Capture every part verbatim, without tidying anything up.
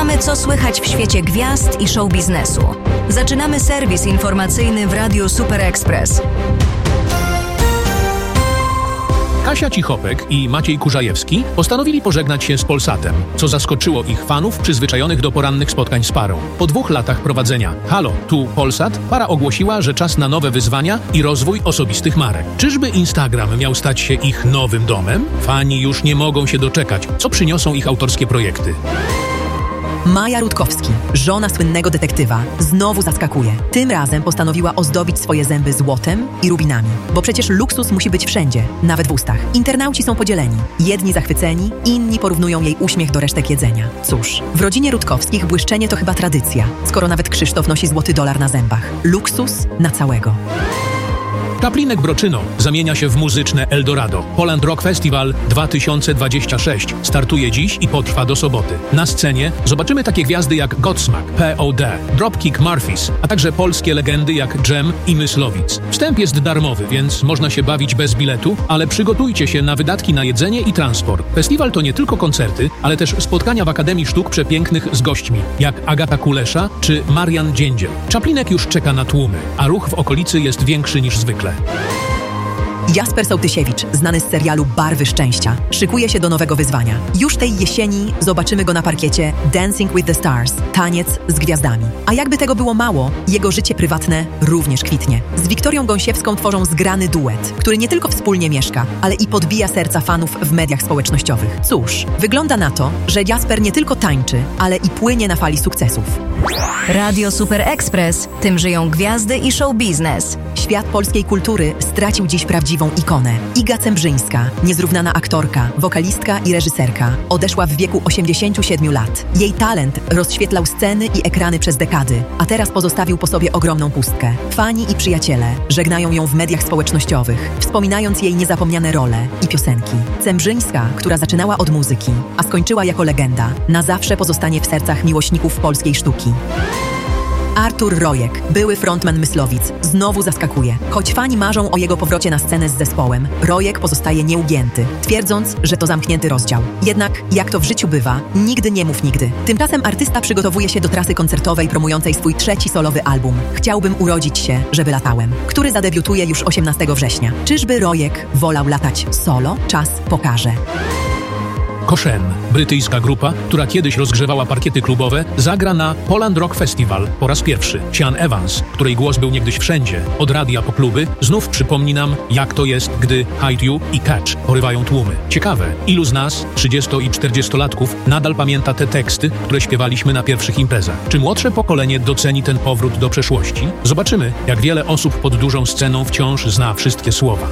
Sprawdzamy, co słychać w świecie gwiazd i show biznesu. Zaczynamy serwis informacyjny w Radiu Super Express. Kasia Cichopek i Maciej Kurzajewski postanowili pożegnać się z Polsatem, co zaskoczyło ich fanów przyzwyczajonych do porannych spotkań z parą. Po dwóch latach prowadzenia Halo, tu Polsat, para ogłosiła, że czas na nowe wyzwania i rozwój osobistych marek. Czyżby Instagram miał stać się ich nowym domem? Fani już nie mogą się doczekać, co przyniosą ich autorskie projekty. Maja Rutkowski, żona słynnego detektywa, znowu zaskakuje. Tym razem postanowiła ozdobić swoje zęby złotem i rubinami. Bo przecież luksus musi być wszędzie, nawet w ustach. Internauci są podzieleni. Jedni zachwyceni, inni porównują jej uśmiech do resztek jedzenia. Cóż, w rodzinie Rutkowskich błyszczenie to chyba tradycja, skoro nawet Krzysztof nosi złoty dolar na zębach. Luksus na całego. Czaplinek Broczyno zamienia się w muzyczne Eldorado. Poland Rock Festival dwa tysiące dwudziesty szósty startuje dziś i potrwa do soboty. Na scenie zobaczymy takie gwiazdy jak Godsmack, P O D, Dropkick Murphys, a także polskie legendy jak Dżem i Myslowic. Wstęp jest darmowy, więc można się bawić bez biletu, ale przygotujcie się na wydatki na jedzenie i transport. Festiwal to nie tylko koncerty, ale też spotkania w Akademii Sztuk Przepięknych z gośćmi, jak Agata Kulesza czy Marian Dziędziel. Czaplinek już czeka na tłumy, a ruch w okolicy jest większy niż zwykle. Jasper Sołtysiewicz, znany z serialu Barwy Szczęścia, szykuje się do nowego wyzwania. Już tej jesieni zobaczymy go na parkiecie Dancing with the Stars, taniec z gwiazdami. A jakby tego było mało, jego życie prywatne również kwitnie. Z Wiktorią Gąsiewską tworzą zgrany duet, który nie tylko wspólnie mieszka, ale i podbija serca fanów w mediach społecznościowych. Cóż, wygląda na to, że Jasper nie tylko tańczy, ale i płynie na fali sukcesów. Radio Super Express, tym żyją gwiazdy i show biznes. Świat polskiej kultury stracił dziś prawdziwą ikonę. Iga Cembrzyńska, niezrównana aktorka, wokalistka i reżyserka, odeszła w wieku osiemdziesięciu siedmiu lat. Jej talent rozświetlał sceny i ekrany przez dekady, a teraz pozostawił po sobie ogromną pustkę. Fani i przyjaciele żegnają ją w mediach społecznościowych, wspominając jej niezapomniane role i piosenki. Cembrzyńska, która zaczynała od muzyki, a skończyła jako legenda, na zawsze pozostanie w sercach miłośników polskiej sztuki. Artur Rojek, były frontman Myslowic, znowu zaskakuje. Choć fani marzą o jego powrocie na scenę z zespołem, Rojek pozostaje nieugięty, twierdząc, że to zamknięty rozdział. Jednak, jak to w życiu bywa, nigdy nie mów nigdy. Tymczasem artysta przygotowuje się do trasy koncertowej promującej swój trzeci solowy album Chciałbym urodzić się, żeby latałem, który zadebiutuje już osiemnastego września. Czyżby Rojek wolał latać solo? Czas pokaże. Koshen, brytyjska grupa, która kiedyś rozgrzewała parkiety klubowe, zagra na Poland Rock Festival po raz pierwszy. Sian Evans, której głos był niegdyś wszędzie, od radia po kluby, znów przypomni nam, jak to jest, gdy Hide You i Catch porywają tłumy. Ciekawe, ilu z nas, trzydziesto- i czterdziestolatków, nadal pamięta te teksty, które śpiewaliśmy na pierwszych imprezach? Czy młodsze pokolenie doceni ten powrót do przeszłości? Zobaczymy, jak wiele osób pod dużą sceną wciąż zna wszystkie słowa.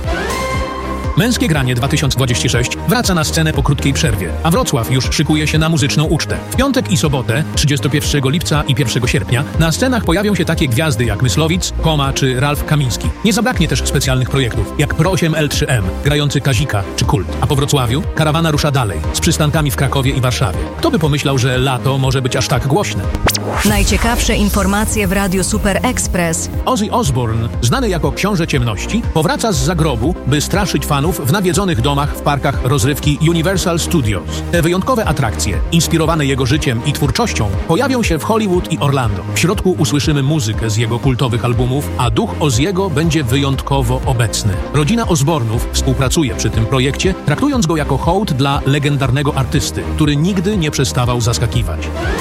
Męskie granie dwa tysiące dwudziesty szósty wraca na scenę po krótkiej przerwie, a Wrocław już szykuje się na muzyczną ucztę. W piątek i sobotę, trzydziestego pierwszego lipca i pierwszego sierpnia, na scenach pojawią się takie gwiazdy jak Myslowic, Koma czy Ralf Kamiński. Nie zabraknie też specjalnych projektów, jak Pro osiem L trzy M, grający Kazika czy Kult. A po Wrocławiu karawana rusza dalej, z przystankami w Krakowie i Warszawie. Kto by pomyślał, że lato może być aż tak głośne? Najciekawsze informacje w Radiu Super Express. Ozzy Osbourne, znany jako Książę Ciemności, powraca z zagrobu, by straszyć fanów w nawiedzonych domach w parkach rozrywki Universal Studios. Te wyjątkowe atrakcje, inspirowane jego życiem i twórczością, pojawią się w Hollywood i Orlando. W środku usłyszymy muzykę z jego kultowych albumów, a duch Ozziego będzie wyjątkowo obecny. Rodzina Osbornów współpracuje przy tym projekcie, traktując go jako hołd dla legendarnego artysty, który nigdy nie przestawał zaskakiwać.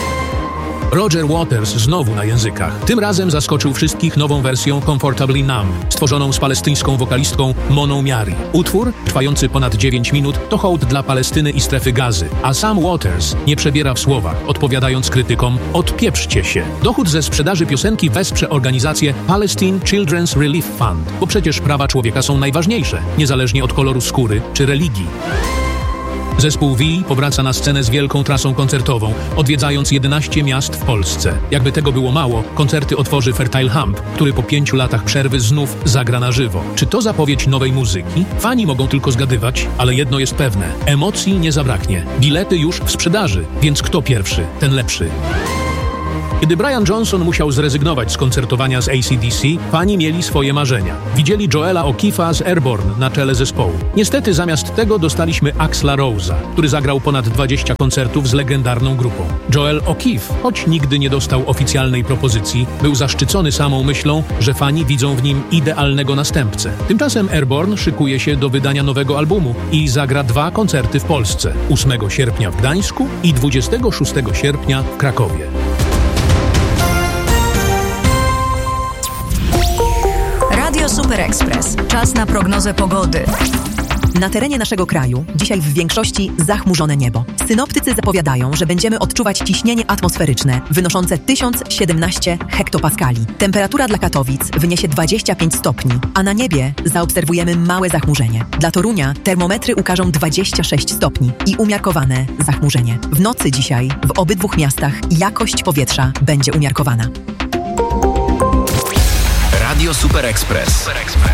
Roger Waters znowu na językach. Tym razem zaskoczył wszystkich nową wersją Comfortably Numb, stworzoną z palestyńską wokalistką Moną Miari. Utwór, trwający ponad dziewięć minut, to hołd dla Palestyny i strefy Gazy, a sam Waters nie przebiera w słowach, odpowiadając krytykom: odpieprzcie się. Dochód ze sprzedaży piosenki wesprze organizację Palestine Children's Relief Fund, bo przecież prawa człowieka są najważniejsze, niezależnie od koloru skóry czy religii. Zespół V powraca na scenę z wielką trasą koncertową, odwiedzając jedenaście miast w Polsce. Jakby tego było mało, koncerty otworzy Fertile Hump, który po pięciu latach przerwy znów zagra na żywo. Czy to zapowiedź nowej muzyki? Fani mogą tylko zgadywać, ale jedno jest pewne. Emocji nie zabraknie. Bilety już w sprzedaży, więc kto pierwszy, ten lepszy. Kiedy Brian Johnson musiał zrezygnować z koncertowania z A C D C, fani mieli swoje marzenia. Widzieli Joela O'Keeffe'a z Airborne na czele zespołu. Niestety zamiast tego dostaliśmy Axla Rose'a, który zagrał ponad dwadzieścia koncertów z legendarną grupą. Joel O'Keefe, choć nigdy nie dostał oficjalnej propozycji, był zaszczycony samą myślą, że fani widzą w nim idealnego następcę. Tymczasem Airborne szykuje się do wydania nowego albumu i zagra dwa koncerty w Polsce. ósmego sierpnia w Gdańsku i dwudziestego szóstego sierpnia w Krakowie. Radio Super Express. Czas na prognozę pogody. Na terenie naszego kraju dzisiaj w większości zachmurzone niebo. Synoptycy zapowiadają, że będziemy odczuwać ciśnienie atmosferyczne wynoszące tysiąc siedemnaście hektopaskali. Temperatura dla Katowic wyniesie dwadzieścia pięć stopni, a na niebie zaobserwujemy małe zachmurzenie. Dla Torunia termometry ukażą dwadzieścia sześć stopni i umiarkowane zachmurzenie. W nocy dzisiaj w obydwu miastach jakość powietrza będzie umiarkowana. Radio Super Express.